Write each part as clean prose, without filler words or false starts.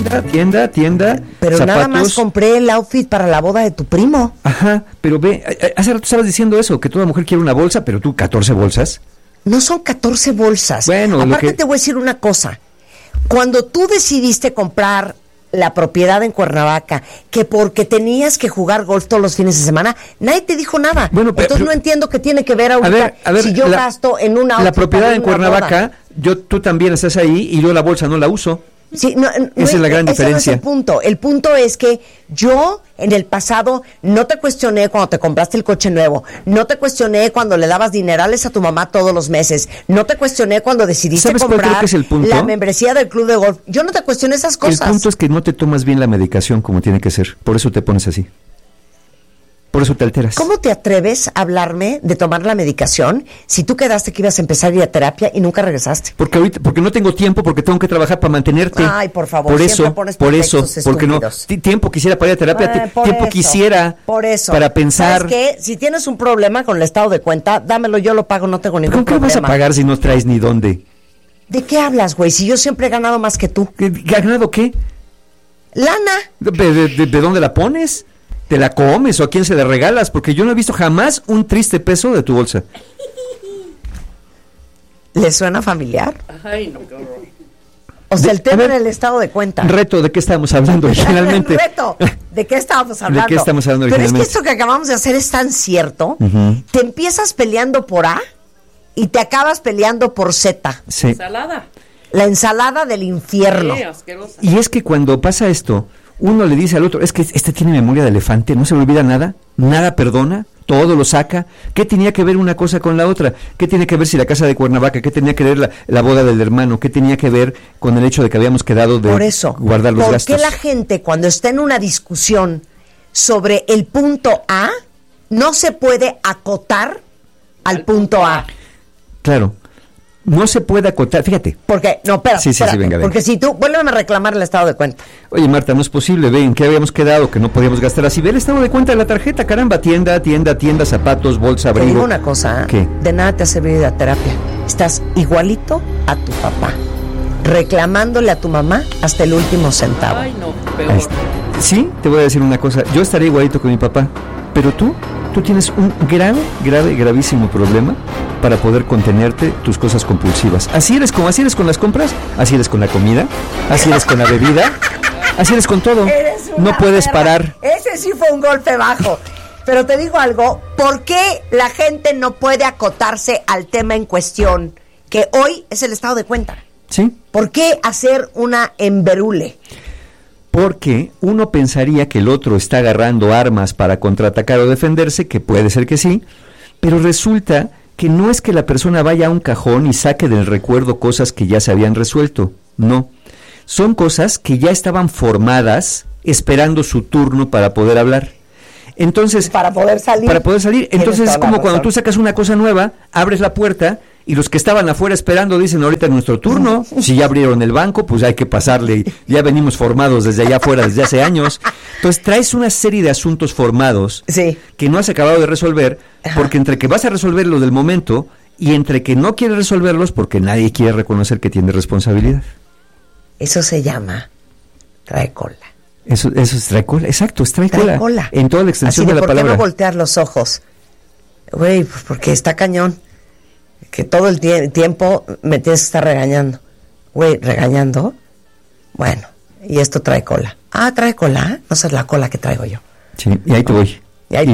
tienda, Pero zapatos. nada más compré el outfit para la boda de tu primo. Ajá, pero ve, hace rato estabas diciendo eso, que toda mujer quiere una bolsa, pero tú 14 bolsas. No son 14 bolsas. Bueno, aparte te voy a decir una cosa. Cuando tú decidiste comprar la propiedad en Cuernavaca, que porque tenías que jugar golf todos los fines de semana, nadie te dijo nada. Bueno, entonces no entiendo qué tiene que ver ahorita a ver, si yo gasto en una la propiedad en Cuernavaca, tú también estás ahí y yo la bolsa no la uso. Sí, esa es la gran diferencia. No es el punto. El punto es que yo en el pasado no te cuestioné cuando te compraste el coche nuevo, no te cuestioné cuando le dabas dinerales a tu mamá todos los meses, no te cuestioné cuando decidiste comprar la membresía del club de golf. Yo no te cuestioné esas cosas. El punto es que no te tomas bien la medicación como tiene que ser. Por eso te pones así. Por eso te alteras. ¿Cómo te atreves a hablarme de tomar la medicación si tú quedaste que ibas a empezar a ir a terapia y nunca regresaste? Porque no tengo tiempo, porque tengo que trabajar para mantenerte. Ay, por favor, siempre pones pretextos porque no, tiempo quisiera para ir a terapia, tiempo quisiera para pensar. ¿Sabes qué? Si tienes un problema con el estado de cuenta, dámelo, yo lo pago, no tengo ningún problema. ¿Cómo vas a pagar si no traes ni dónde? ¿De qué hablas, güey? Si yo siempre he ganado más que tú. ¿Ganado qué? Lana. ¿De dónde la pones? ¿Te la comes o a quién se la regalas? Porque yo no he visto jamás un triste peso de tu bolsa. ¿Le suena familiar? Ay, no, qué horror. O sea, el tema era el estado de cuenta. Reto, ¿de qué estábamos hablando originalmente? Reto, ¿de qué estábamos hablando? ¿De qué estamos hablando originalmente? Pero es que esto que acabamos de hacer es tan cierto. Te empiezas peleando por A y te acabas peleando por Z. Sí. Ensalada. La ensalada del infierno. Sí, asquerosa. Y es que cuando pasa esto, uno le dice al otro, es que este tiene memoria de elefante, no se le olvida nada perdona, todo lo saca. ¿Qué tenía que ver una cosa con la otra? ¿Qué tiene que ver si la casa de Cuernavaca? ¿Qué tenía que ver la boda del hermano? ¿Qué tenía que ver con el hecho de que habíamos quedado de guardar los gastos? ¿Por qué la gente cuando está en una discusión sobre el punto A no se puede acotar al punto A? Claro. No se puede acotar, fíjate. Porque, no, espérate, Sí, venga. Porque si tú, vuélveme a reclamar el estado de cuenta. Oye, Marta, no es posible, ve, ¿en qué habíamos quedado? Que no podíamos gastar así. Ve el estado de cuenta de la tarjeta, caramba, tienda, zapatos, bolsa, abrigo. Te digo una cosa, ¿qué? De nada te ha servido ir a terapia. Estás igualito a tu papá, reclamándole a tu mamá hasta el último centavo. Ay, no, peor. Sí, te voy a decir una cosa, yo estaré igualito que mi papá, pero tú tienes un gravísimo problema para poder contenerte tus cosas compulsivas. Así eres con las compras, así eres con la comida, así eres con la bebida, así eres con todo. No puedes parar. Ese sí fue un golpe bajo. Pero te digo algo, ¿por qué la gente no puede acotarse al tema en cuestión, que hoy es el estado de cuenta? Sí. ¿Por qué hacer una emberule? Porque uno pensaría que el otro está agarrando armas para contraatacar o defenderse, que puede ser que sí, pero resulta que no es que la persona vaya a un cajón y saque del recuerdo cosas que ya se habían resuelto, no. Son cosas que ya estaban formadas esperando su turno para poder hablar. Entonces, para poder salir. Entonces es como cuando tú sacas una cosa nueva, abres la puerta y los que estaban afuera esperando dicen, ahorita es nuestro turno. Si ya abrieron el banco, pues hay que pasarle. Ya venimos formados desde allá afuera desde hace años. Entonces traes una serie de asuntos formados que no has acabado de resolver, porque entre que vas a resolverlos del momento y entre que no quieres resolverlos porque nadie quiere reconocer que tiene responsabilidad. Eso se llama trae cola. Eso es trae cola, exacto, es trae cola. En toda la extensión de la palabra. ¿Por qué no voltear los ojos? Güey, pues porque está cañón. Que todo el tiempo me tienes que estar regañando. Güey, ¿regañando? Bueno, y esto trae cola. Ah, ¿trae cola? No sé, es la cola que traigo yo. Sí, y ahí te voy. Y ahí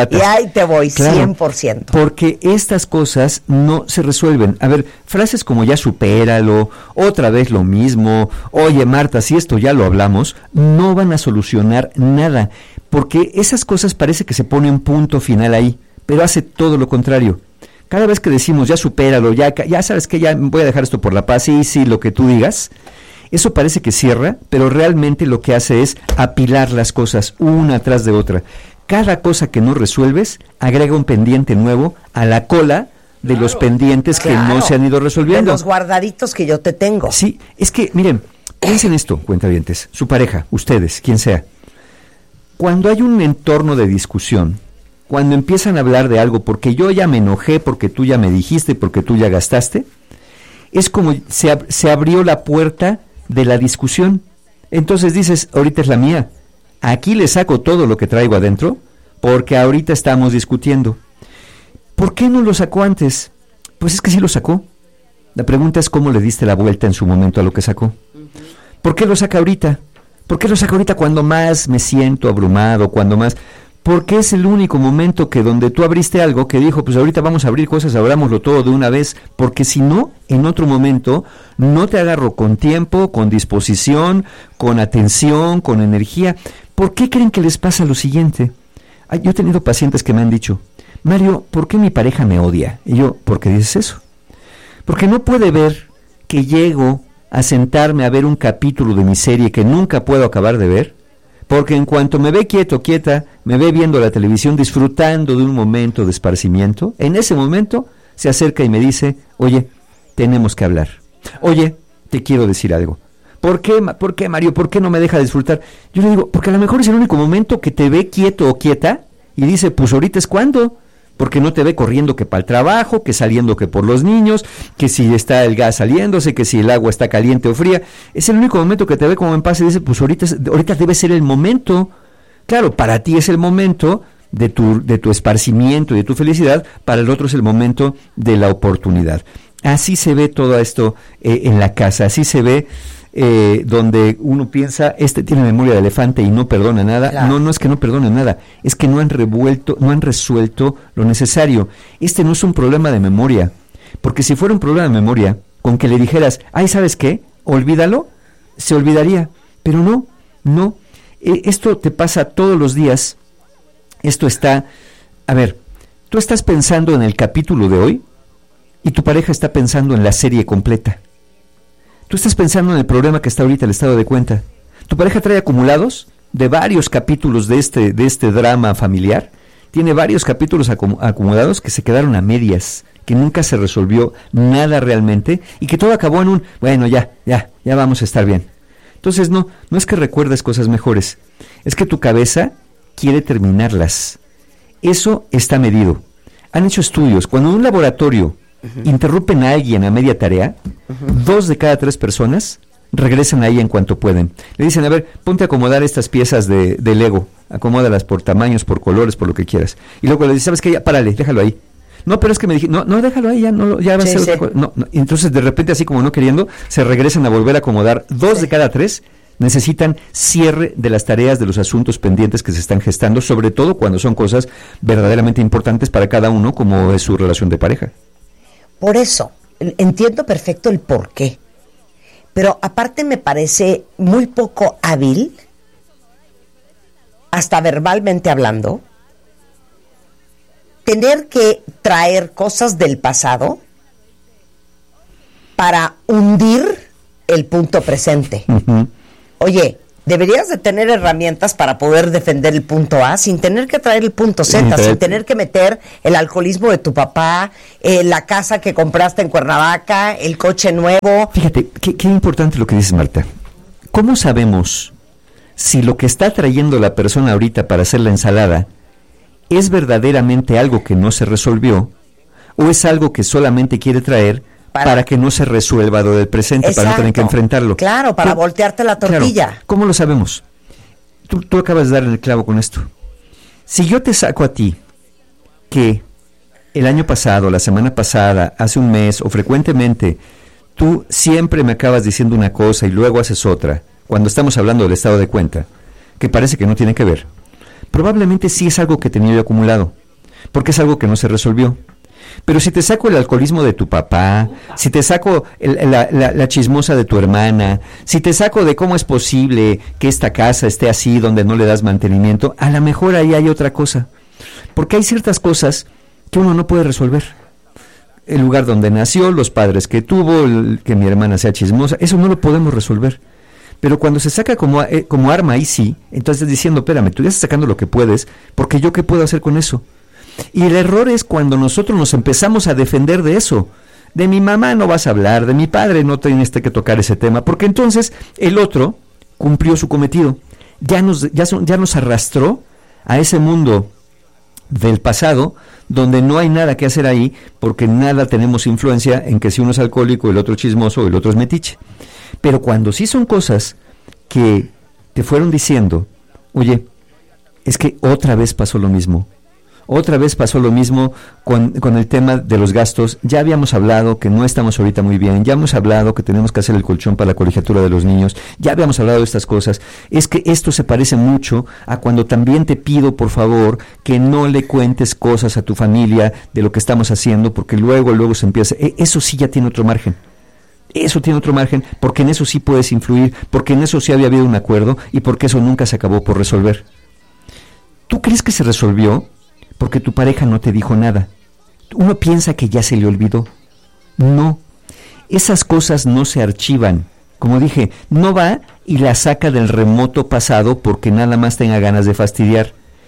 te voy, claro, 100%. Porque estas cosas no se resuelven. A ver, frases como ya supéralo, otra vez lo mismo, oye Marta, si esto ya lo hablamos, no van a solucionar nada. Porque esas cosas parece que se pone un punto final ahí, pero hace todo lo contrario. Cada vez que decimos ya supéralo, ya sabes que ya voy a dejar esto por la paz, sí, lo que tú digas, eso parece que cierra, pero realmente lo que hace es apilar las cosas una atrás de otra. Cada cosa que no resuelves agrega un pendiente nuevo a la cola de los pendientes que no se han ido resolviendo. De los guardaditos que yo te tengo. Sí, es que, miren, piensen esto, cuentavientes, su pareja, ustedes, quien sea. Cuando hay un entorno de discusión, cuando empiezan a hablar de algo porque yo ya me enojé, porque tú ya me dijiste, porque tú ya gastaste, es como se abrió la puerta de la discusión. Entonces dices, ahorita es la mía. Aquí le saco todo lo que traigo adentro, porque ahorita estamos discutiendo. ¿Por qué no lo sacó antes? Pues es que sí lo sacó. La pregunta es cómo le diste la vuelta en su momento a lo que sacó. ¿Por qué lo saca ahorita? ¿Por qué lo saca ahorita cuando más me siento abrumado, cuando más? Porque es el único momento que donde tú abriste algo que dijo, pues ahorita vamos a abrir cosas, abrámoslo todo de una vez, porque si no, en otro momento, no te agarro con tiempo, con disposición, con atención, con energía. ¿Por qué creen que les pasa lo siguiente? Yo he tenido pacientes que me han dicho, Mario, ¿por qué mi pareja me odia? Y yo, ¿por qué dices eso? Porque no puede ver que llego a sentarme a ver un capítulo de mi serie que nunca puedo acabar de ver, porque en cuanto me ve quieto, quieta, me ve viendo la televisión, disfrutando de un momento de esparcimiento, en ese momento se acerca y me dice, oye, tenemos que hablar. Oye, te quiero decir algo. ¿Por qué, Mario? ¿Por qué no me deja disfrutar? Yo le digo, porque a lo mejor es el único momento que te ve quieto o quieta y dice, pues ahorita es cuando, porque no te ve corriendo que para el trabajo, que saliendo que por los niños, que si está el gas saliéndose, que si el agua está caliente o fría. Es el único momento que te ve como en paz y dice, pues ahorita debe ser el momento. Claro, para ti es el momento de tu esparcimiento y de tu felicidad, para el otro es el momento de la oportunidad. Así se ve todo esto en la casa, así se ve donde uno piensa, tiene memoria de elefante y no perdona nada. Claro. No es que no perdone nada, es que no han resuelto lo necesario. No es un problema de memoria, porque si fuera un problema de memoria, con que le dijeras, ay, ¿sabes qué? Olvídalo, se olvidaría, pero no. Esto te pasa todos los días. Esto está, a ver, tú estás pensando en el capítulo de hoy y tu pareja está pensando en la serie completa. Tú estás pensando en el problema que está ahorita el estado de cuenta. Tu pareja trae acumulados de varios capítulos de este drama familiar. Tiene varios capítulos acumulados que se quedaron a medias, que nunca se resolvió nada realmente y que todo acabó en un, bueno, ya vamos a estar bien. Entonces no es que recuerdes cosas mejores, es que tu cabeza quiere terminarlas. Eso está medido. Han hecho estudios. Cuando en un laboratorio interrumpen a alguien a media tarea, 2 de cada 3 personas regresan ahí en cuanto pueden. Le dicen, a ver, ponte a acomodar estas piezas de Lego, acomódalas por tamaños, por colores, por lo que quieras. Y luego le dices, ¿sabes qué? Ya, párale, déjalo ahí. No, pero es que me dije, no, déjalo ahí, ya va a ser otra cosa. No. Entonces, de repente, así como no queriendo, se regresan a volver a acomodar. 2 de cada 3 necesitan cierre de las tareas, de los asuntos pendientes que se están gestando, sobre todo cuando son cosas verdaderamente importantes para cada uno, como es su relación de pareja. Por eso, entiendo perfecto el porqué, pero aparte me parece muy poco hábil, hasta verbalmente hablando, tener que traer cosas del pasado para hundir el punto presente. Oye, deberías de tener herramientas para poder defender el punto A sin tener que traer el punto Z, sin tener que meter el alcoholismo de tu papá, la casa que compraste en Cuernavaca, el coche nuevo. Fíjate, qué importante lo que dices, Marta. ¿Cómo sabemos si lo que está trayendo la persona ahorita para hacer la ensalada es verdaderamente algo que no se resolvió o es algo que solamente quiere traer para que no se resuelva lo del presente? Exacto. Para no tener que enfrentarlo. Claro, para voltearte la tortilla. Claro. ¿Cómo lo sabemos? Tú acabas de dar en el clavo con esto. Si yo te saco a ti que el año pasado, la semana pasada, hace un mes o frecuentemente, tú siempre me acabas diciendo una cosa y luego haces otra, cuando estamos hablando del estado de cuenta, que parece que no tiene que ver, probablemente sí es algo que tenía yo acumulado, porque es algo que no se resolvió. Pero si te saco el alcoholismo de tu papá, si te saco la chismosa de tu hermana, si te saco de cómo es posible que esta casa esté así donde no le das mantenimiento, a lo mejor ahí hay otra cosa. Porque hay ciertas cosas que uno no puede resolver. El lugar donde nació, los padres que tuvo, que mi hermana sea chismosa, eso no lo podemos resolver. Pero cuando se saca como arma, ahí sí, entonces diciendo, espérame, tú ya estás sacando lo que puedes, porque yo qué puedo hacer con eso. Y el error es cuando nosotros nos empezamos a defender de eso. De mi mamá no vas a hablar, de mi padre no tienes que tocar ese tema, porque entonces el otro cumplió su cometido. Ya nos arrastró a ese mundo del pasado, donde no hay nada que hacer ahí, porque nada tenemos influencia en que si uno es alcohólico, el otro chismoso, el otro es metiche. Pero cuando sí son cosas que te fueron diciendo, oye, es que otra vez pasó lo mismo. Otra vez pasó lo mismo con el tema de los gastos. Ya habíamos hablado que no estamos ahorita muy bien. Ya hemos hablado que tenemos que hacer el colchón para la colegiatura de los niños. Ya habíamos hablado de estas cosas. Es que esto se parece mucho a cuando también te pido, por favor, que no le cuentes cosas a tu familia de lo que estamos haciendo, porque luego se empieza. Eso sí ya tiene otro margen. Eso tiene otro margen, porque en eso sí puedes influir, porque en eso sí había habido un acuerdo y porque eso nunca se acabó por resolver. ¿Tú crees que se resolvió? Porque tu pareja no te dijo nada. Uno piensa que ya se le olvidó. No, esas cosas no se archivan. Como dije, no va y la saca del remoto pasado porque nada más tenga ganas de fastidiar.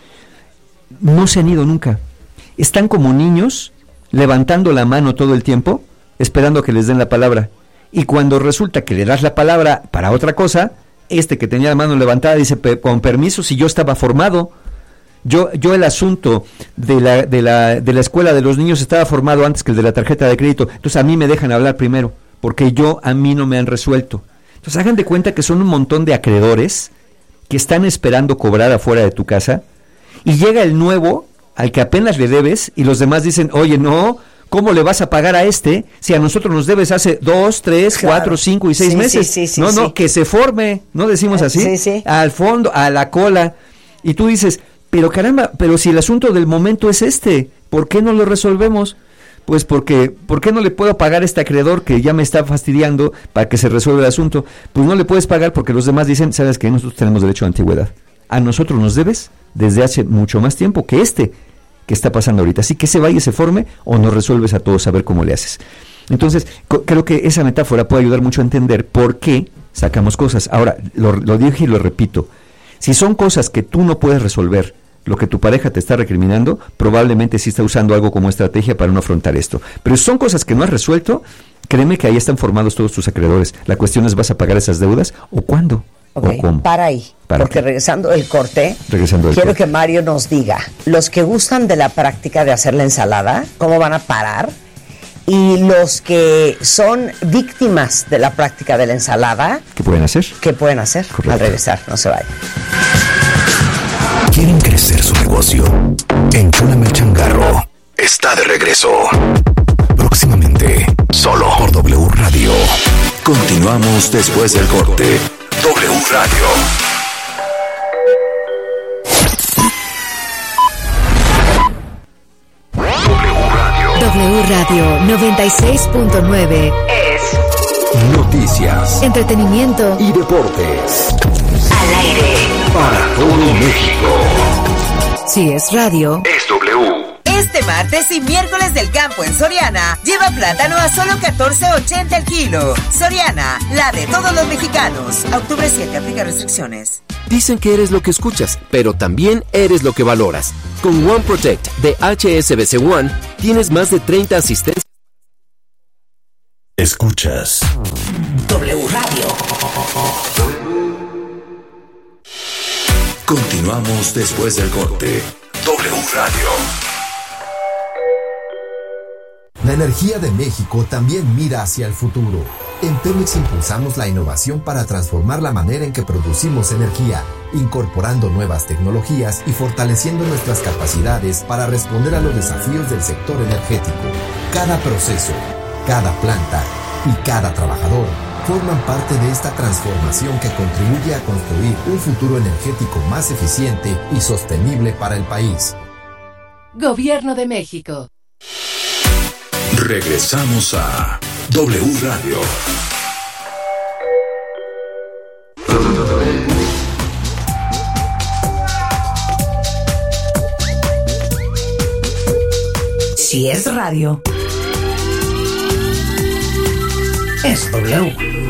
No se han ido nunca. Están como niños levantando la mano todo el tiempo, esperando a que les den la palabra. Y cuando resulta que le das la palabra para otra cosa, que tenía la mano levantada dice, con permiso, si yo estaba formado. Yo el asunto de la escuela de los niños estaba formado antes que el de la tarjeta de crédito. Entonces a mí me dejan hablar primero, porque a mí no me han resuelto. Entonces hagan de cuenta que son un montón de acreedores que están esperando cobrar afuera de tu casa, y llega el nuevo, al que apenas le debes, y los demás dicen, oye, no, ¿cómo le vas a pagar a si a nosotros nos debes hace 2, 3, 4, 5 y 6 meses? Sí, no, que se forme, ¿no decimos así? Sí. Al fondo, a la cola. Y tú dices, pero caramba, pero si el asunto del momento es ¿por qué no lo resolvemos? Pues ¿por qué no le puedo pagar a este acreedor que ya me está fastidiando para que se resuelva el asunto? Pues no le puedes pagar porque los demás dicen, ¿sabes qué? Nosotros tenemos derecho a antigüedad. A nosotros nos debes desde hace mucho más tiempo que que está pasando ahorita. Así que se vaya y se forme, o nos resuelves a todos a ver cómo le haces. Entonces, creo que esa metáfora puede ayudar mucho a entender por qué sacamos cosas. Ahora, lo dije y lo repito. Si son cosas que tú no puedes resolver, lo que tu pareja te está recriminando, probablemente sí está usando algo como estrategia para no afrontar esto. Pero si son cosas que no has resuelto, créeme que ahí están formados todos tus acreedores. La cuestión es, ¿vas a pagar esas deudas o cuándo? Okay, ¿o cómo? Para ahí, porque regresando del corte, quiero que Mario nos diga, los que gustan de la práctica de hacer la ensalada, ¿cómo van a parar? Y los que son víctimas de la práctica de la ensalada, ¿qué pueden hacer? Correcto. Al regresar, no se vayan. ¿Quieren crecer su negocio? Enchúlame el changarro. Está de regreso. Próximamente, solo por W Radio. Continuamos después del corte. W Radio. W Radio 96.9 es noticias, entretenimiento y deportes. Al aire Para todo México. Si es radio, Es W. Este martes y miércoles del campo en Soriana, lleva plátano a solo $14.80 el kilo. Soriana, la de todos los mexicanos. A octubre 7, aplica restricciones. Dicen que eres lo que escuchas, pero también eres lo que valoras. Con One Protect de HSBC One, tienes más de 30 asistencias. Escuchas W Radio. Continuamos después del corte. W Radio. La energía de México también mira hacia el futuro. En Pemex impulsamos la innovación para transformar la manera en que producimos energía, incorporando nuevas tecnologías y fortaleciendo nuestras capacidades para responder a los desafíos del sector energético. Cada proceso, cada planta y cada trabajador forman parte de esta transformación que contribuye a construir un futuro energético más eficiente y sostenible para el país. Gobierno de México. Regresamos a W Radio. Si es radio, es W.